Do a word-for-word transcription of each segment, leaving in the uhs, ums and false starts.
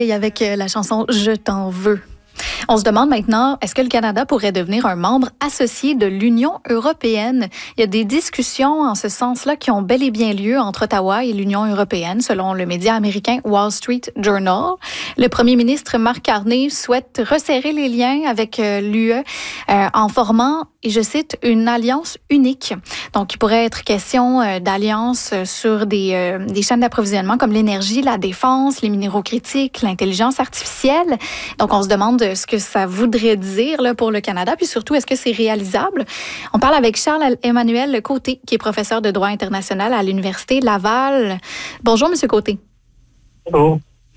Et avec euh, la chanson Je t'en veux. On se demande maintenant, est-ce que le Canada pourrait devenir un membre associé de l'Union européenne? Il y a des discussions en ce sens-là qui ont bel et bien lieu entre Ottawa et l'Union européenne, selon le média américain Wall Street Journal. Le premier ministre Mark Carney souhaite resserrer les liens avec euh, l'U E euh, en formant, et je cite, une alliance unique. Donc, il pourrait être question euh, d'alliance sur des, euh, des chaînes d'approvisionnement comme l'énergie, la défense, les minéraux critiques, l'intelligence artificielle. Donc, on se demande ce que ça voudrait dire là, pour le Canada, puis surtout, est-ce que c'est réalisable? On parle avec Charles-Emmanuel Côté, qui est professeur de droit international à l'Université Laval. Bonjour, M. Côté. Bonjour.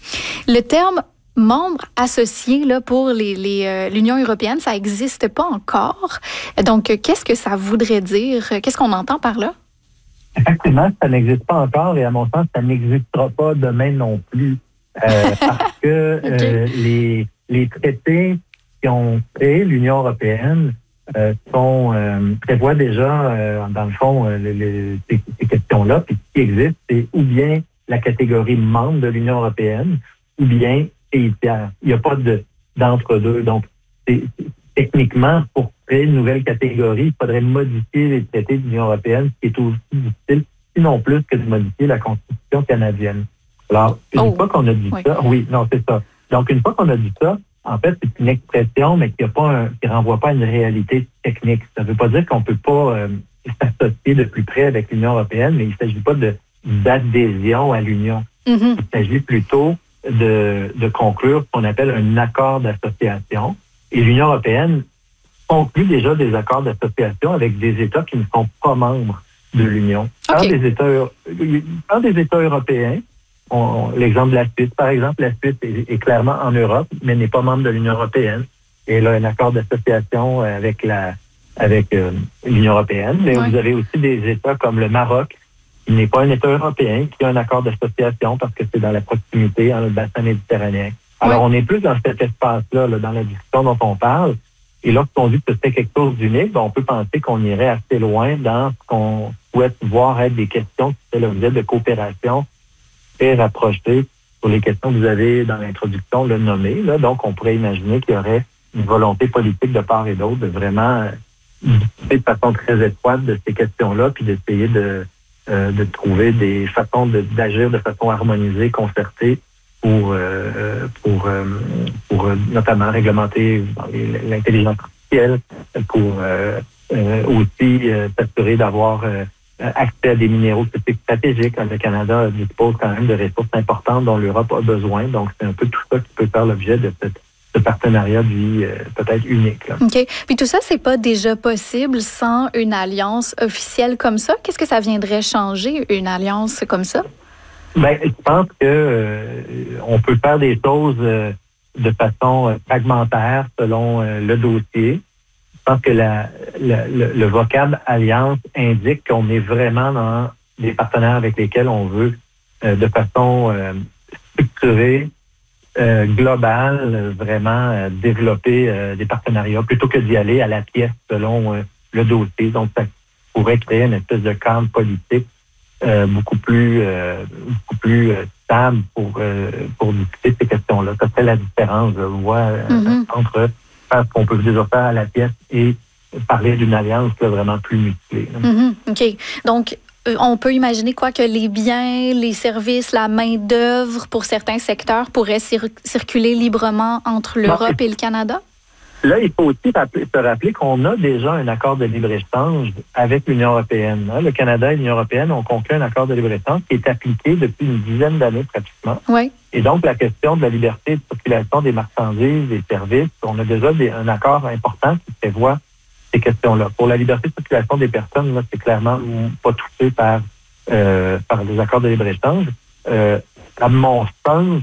Le terme membre associé là, pour les, les, euh, l'Union européenne, ça n'existe pas encore. Donc, qu'est-ce que ça voudrait dire? Qu'est-ce qu'on entend par là? Effectivement, ça n'existe pas encore et à mon sens, ça n'existera pas demain non plus. Euh, parce que okay. euh, les, les traités qui ont créé l'Union européenne euh, sont, euh, prévoient déjà, euh, dans le fond, euh, les, les, ces, ces questions-là. Puis ce qui existe, c'est ou bien la catégorie membre de l'Union européenne, ou bien pays tiers. Il n'y a pas de, d'entre-deux. Donc, c'est, c'est, techniquement, pour créer une nouvelle catégorie, il faudrait modifier les traités de l'Union européenne, ce qui est aussi difficile, sinon plus que de modifier la Constitution canadienne. Alors, une oh, fois qu'on a dit oui. ça, oui, non, c'est ça. Donc, une fois qu'on a dit ça, en fait, c'est une expression, mais qui ne renvoie pas à une réalité technique. Ça ne veut pas dire qu'on ne peut pas euh, s'associer de plus près avec l'Union européenne, mais il ne s'agit pas de, d'adhésion à l'Union. Mm-hmm. Il s'agit plutôt de, de conclure ce qu'on appelle un accord d'association. Et l'Union européenne conclut déjà des accords d'association avec des États qui ne sont pas membres de l'Union. Okay. Dans des États, dans des États européens, on, l'exemple de la Suisse, par exemple, la Suisse est, est clairement en Europe, mais n'est pas membre de l'Union européenne. Et elle a un accord d'association avec la avec euh, l'Union européenne. Mais ouais. Vous avez aussi des États comme le Maroc, qui n'est pas un État européen, qui a un accord d'association parce que c'est dans la proximité, dans le bassin méditerranéen. Alors, ouais. On est plus dans cet espace-là, là, dans la discussion dont on parle. Et lorsqu'on dit que c'est quelque chose d'unique, ben, on peut penser qu'on irait assez loin dans ce qu'on souhaite voir être des questions qui font l'objet de coopération très rapprochées sur les questions que vous avez dans l'introduction le nommé. Là. Donc, on pourrait imaginer qu'il y aurait une volonté politique de part et d'autre de vraiment discuter de façon très étroite de ces questions-là, puis d'essayer de, euh, de trouver des façons de, d'agir de façon harmonisée, concertée, pour euh, pour euh, pour euh, notamment réglementer l'intelligence artificielle, pour euh, euh, aussi euh, s'assurer d'avoir euh, accès à des minéraux stratégiques. Le Canada dispose quand même de ressources importantes dont l'Europe a besoin. Donc, c'est un peu tout ça qui peut faire l'objet de cette ce partenariat, lui, euh, peut-être unique. Là. OK. Puis tout ça, c'est pas déjà possible sans une alliance officielle comme ça? Qu'est-ce que ça viendrait changer, une alliance comme ça? Ben, je pense que euh, on peut faire des choses euh, de façon euh, fragmentaire selon euh, le dossier. Je pense que la, la, le, le vocable alliance indique qu'on est vraiment dans des partenaires avec lesquels on veut euh, de façon euh, structurée, euh, globale, vraiment euh, développer euh, des partenariats plutôt que d'y aller à la pièce selon euh, le dossier. Donc, ça pourrait créer une espèce de cadre politique Euh, beaucoup plus euh, beaucoup plus euh, stable pour euh, pour discuter ces questions-là. Ça fait la différence, je vois, euh, mm-hmm. entre faire ce qu'on peut déjà faire à la pièce et parler d'une alliance là, vraiment plus mutuée. Mm-hmm. OK. Donc, euh, on peut imaginer quoi que les biens, les services, la main-d'œuvre pour certains secteurs pourraient cir- circuler librement entre l'Europe non, et le Canada? Là, il faut aussi rappeler, se rappeler qu'on a déjà un accord de libre-échange avec l'Union européenne. Le Canada et l'Union européenne ont conclu un accord de libre-échange qui est appliqué depuis une dizaine d'années pratiquement. Oui. Et donc, la question de la liberté de circulation des marchandises, des services, on a déjà des, un accord important qui prévoit ces questions-là. Pour la liberté de circulation des personnes, là, c'est clairement pas touché par, euh, par les accords de libre-échange. Euh, à mon sens,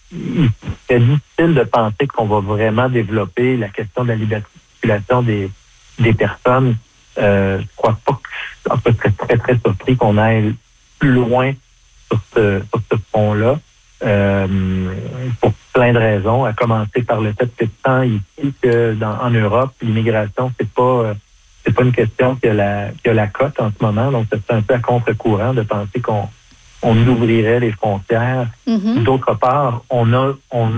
c'est difficile de penser qu'on va vraiment développer la question de la liberté de circulation des, des personnes. Euh, je crois pas que, en fait, je serais très, très surpris qu'on aille plus loin sur ce, sur ce front-là, euh, pour plein de raisons, à commencer par le fait que tant ici que dans, en Europe, l'immigration, c'est pas, c'est pas une question qui a la, qui a la cote en ce moment. Donc, c'est un peu à contre-courant de penser qu'on on ouvrirait les frontières. Mm-hmm. D'autre part, on a, on